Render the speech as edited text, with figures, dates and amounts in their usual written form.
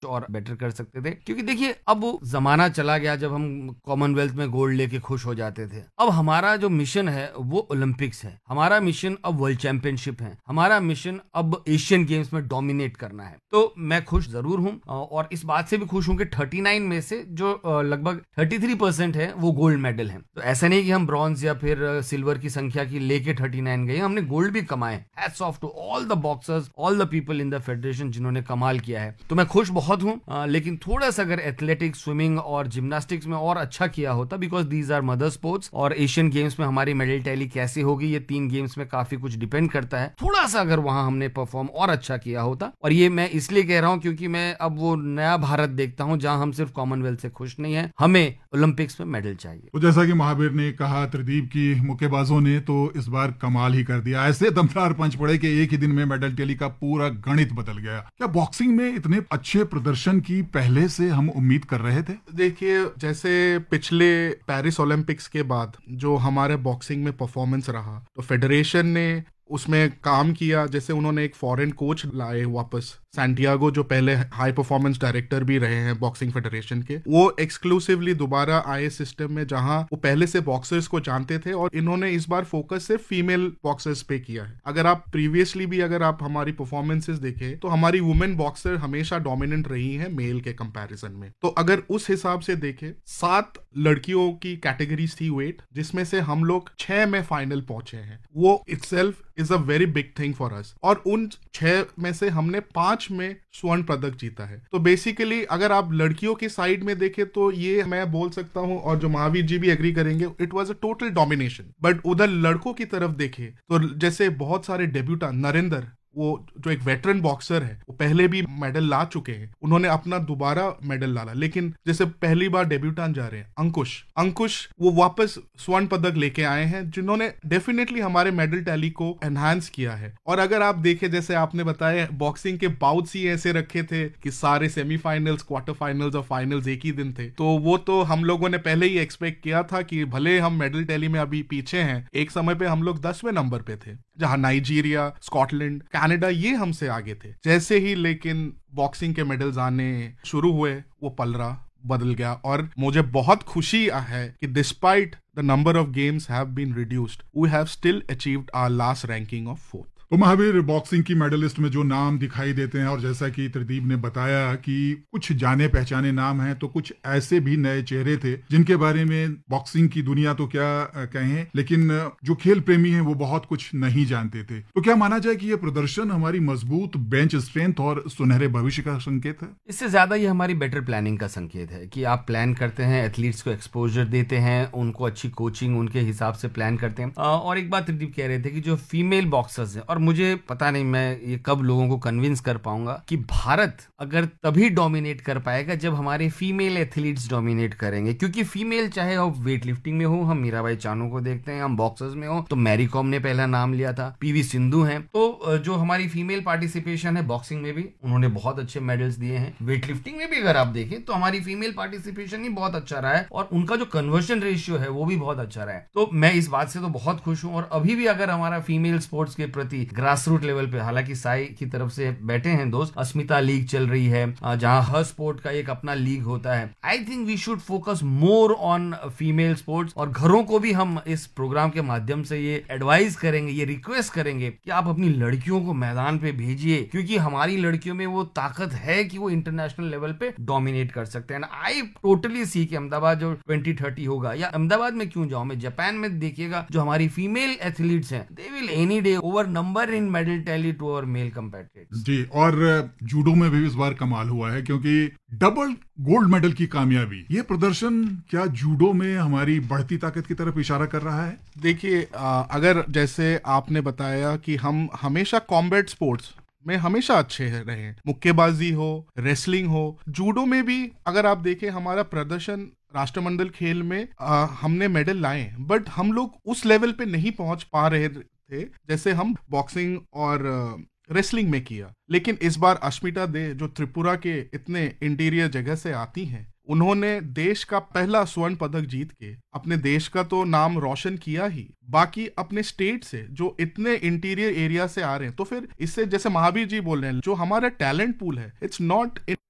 और बेटर कर सकते थे, क्योंकि देखिए अब वो जमाना चला गया जब हम कॉमनवेल्थ में गोल्ड लेके खुश हो जाते थे। अब हमारा जो मिशन है वो ओलंपिक्स है, हमारा मिशन अब वर्ल्ड चैंपियनशिप है, हमारा मिशन अब एशियन गेम्स में डोमिनेट करना है। तो मैं खुश जरूर हूं और इस बात से भी खुश हूं कि 39 में से जो लगभग 33% है वो गोल्ड मेडल है। तो ऐसा नहीं कि हम ब्रॉन्ज या फिर सिल्वर की संख्या की लेके 39 गए, हमने गोल्ड भी कमाए। Hats off to all the boxers, all the people in the federation जिन्होंने कमाल किया है। तो मैं खुश बहुत हूं, लेकिन थोड़ा सा अगर एथलेटिक्स, स्विमिंग और जिम्नास्टिक्स में और अच्छा किया होता, because these are mother sports, और एशियन गेम्स में हमारी मेडल टैली कैसी होगी ये 3 गेम्स में काफी कुछ डिपेंड करता है। थोड़ा सा अगर वहां हमने परफॉर्म और अच्छा किया होता, और ये मैं इसलिए कह रहा हूं क्योंकि मैं अब वो नया भारत देखता हूं जहां हम सिर्फ कॉमनवेल्थ से खुश नहीं है, हमें ओलंपिक्स में मेडल चाहिए। तो जैसा कि महावीर ने कहा, त्रिदीप की मुक्केबाजों ने तो इस बार कमाल ही कर दिया। ऐसे दमदार पंच पड़े कि एक ही दिन में मेडल टैली का पूरा गणित बदल गया। क्या बॉक्सिंग में इतने अच्छे प्रदर्शन की पहले से हम उम्मीद कर रहे थे? देखिए, जैसे पिछले पेरिस ओलंपिक्स के बाद जो हमारे बॉक्सिंग में परफॉर्मेंस रहा, तो फेडरेशन ने उसमें काम किया। जैसे उन्होंने एक फॉरेन कोच लाए वापस, सैंटियागो, जो पहले हाई परफॉर्मेंस डायरेक्टर भी रहे हैं बॉक्सिंग फेडरेशन के। वो एक्सक्लूसिवली दोबारा आए सिस्टम में जहां वो पहले से बॉक्सर्स को जानते थे, और इन्होंने इस बार फोकस सिर्फ फीमेल बॉक्सर्स पे किया है। अगर आप प्रीवियसली भी अगर आप हमारी परफॉर्मेंसेस देखें तो हमारी वुमेन बॉक्सर हमेशा डोमिनेंट रही है मेल के कंपैरिजन में। तो अगर उस हिसाब से देखें, 7 लड़कियों की कैटेगरीज थी वेट, जिसमें से हम लोग 6 में फाइनल पहुंचे हैं। वो itself is a very big thing for us, और उन 6 में से हमने 5 में स्वर्ण पदक जीता है। तो बेसिकली अगर आप लड़कियों की साइड में देखें तो ये मैं बोल सकता हूं, और जो महावीर जी भी एग्री करेंगे, it was a total domination. But उधर लड़कों की तरफ देखें तो जैसे बहुत सारे डेब्यूटेंट, नरेंद्र, वो जो एक वेटरन बॉक्सर है, वो पहले भी मेडल ला चुके हैं, उन्होंने अपना दोबारा मेडल लाला। लेकिन जैसे पहली बार डेब्यूटेंट जा रहे हैं अंकुश वो वापस स्वर्ण पदक लेके आए हैं, जिन्होंने डेफिनेटली हमारे मेडल टैली को एनहांस किया है। और अगर आप देखें, जैसे आपने बताया, बॉक्सिंग के बाउट्स ही ऐसे रखे थे कि सारे सेमीफाइनल्स, क्वार्टर फाइनल्स और फाइनल्स एक ही दिन थे। तो वो तो हम लोगों ने पहले ही एक्सपेक्ट किया था कि भले हम मेडल टैली में अभी पीछे हैं, एक समय पे हम लोग 10वें नंबर पे थे, जहां नाइजीरिया, स्कॉटलैंड, कनाडा ये हमसे आगे थे। जैसे ही लेकिन बॉक्सिंग के मेडल्स आने शुरू हुए, वो पलड़ा बदल गया। और मुझे बहुत खुशी है कि despite the number of games have been reduced, we have still achieved our last ranking of 4th। तो महावीर, बॉक्सिंग की मेडलिस्ट में जो नाम दिखाई देते हैं, और जैसा कि त्रिदीप ने बताया कि कुछ जाने पहचाने नाम हैं, तो कुछ ऐसे भी नए चेहरे थे जिनके बारे में बॉक्सिंग की दुनिया तो क्या कहें, लेकिन जो खेल प्रेमी हैं वो बहुत कुछ नहीं जानते थे। तो क्या माना जाए कि ये प्रदर्शन हमारी मजबूत बेंच स्ट्रेंथ और सुनहरे भविष्य का संकेत है? इससे ज्यादा ये हमारी बेटर प्लानिंग का संकेत है कि आप प्लान करते हैं, एथलीट्स को एक्सपोजर देते हैं, उनको अच्छी कोचिंग उनके हिसाब से प्लान करते हैं। और एक बात त्रिदीप कह रहे थे कि जो फीमेल बॉक्सर्स हैं, और मुझे पता नहीं मैं ये कब लोगों को कन्विंस कर पाऊंगा कि भारत अगर तभी डोमिनेट कर पाएगा जब हमारे फीमेल एथलीट्स डोमिनेट करेंगे। क्योंकि फीमेल, चाहे वो वेट लिफ्टिंग में हो, हम मीराबाई चानू को देखते हैं, हम बॉक्सर्स में हो तो मैरी कॉम ने पहला नाम लिया था, पीवी सिंधु हैं। तो जो हमारी फीमेल पार्टिसिपेशन है बॉक्सिंग में भी, उन्होंने बहुत अच्छे मेडल्स दिए हैं। वेट लिफ्टिंग में भी अगर आप देखें तो हमारी फीमेल पार्टिसिपेशन ही बहुत अच्छा रहा है, और उनका जो कन्वर्शन रेशियो है वो भी बहुत अच्छा रहा है। तो मैं इस बात से तो बहुत खुश हूं। और अभी भी अगर हमारा फीमेल स्पोर्ट्स के प्रति ग्रास रूट लेवल पे, हालांकि साई की तरफ से बैठे हैं दोस्त, अस्मिता लीग चल रही है जहां हर स्पोर्ट का एक अपना लीग होता है। I think we should focus more on female sports. और घरों को भी हम इस प्रोग्राम के माध्यम से ये एडवाइस करेंगे, ये रिक्वेस्ट करेंगे कि आप अपनी लड़कियों को मैदान पे भेजिए, क्योंकि हमारी लड़कियों में वो ताकत है कि वो इंटरनेशनल लेवल पे डोमिनेट कर सकते हैं। आई टोटली सी कि अहमदाबाद जो 2030 होगा, या अहमदाबाद में क्यों जाऊं मैं, जापान में देखिएगा जो हमारी फीमेल एथलीट्स हैं, they will any day over number in medal tally to our mail competitors. जी, और जूडो में भी इस बार कमाल हुआ है, क्योंकि डबल गोल्ड मेडल की कामयाबी, ये प्रदर्शन क्या जूडो में हमारी बढ़ती ताकत की तरफ इशारा कर रहा है? देखिए, अगर जैसे आपने बताया कि हम हमेशा कॉम्बैट स्पोर्ट्स में हमेशा अच्छे रहे हैं, मुक्केबाजी हो, रेसलिंग हो, जूडो में भी अगर आप देखें हमारा प्रदर्शन राष्ट्रमंडल खेल में हमने मेडल लाए, बट हम लोग उस लेवल पे नहीं पहुंच पा रहे थे जैसे हम बॉक्सिंग और रेसलिंग में किया। लेकिन इस बार अस्मिता दे, जो त्रिपुरा के इतने इंटीरियर जगह से आती हैं, उन्होंने देश का पहला स्वर्ण पदक जीत के अपने देश का तो नाम रोशन किया ही, बाकी अपने स्टेट से जो इतने इंटीरियर एरिया से आ रहे हैं, तो फिर इससे, जैसे महावीर जी बोल रहे हैं, जो हमारा टैलेंट पूल है, इट्स नॉट इन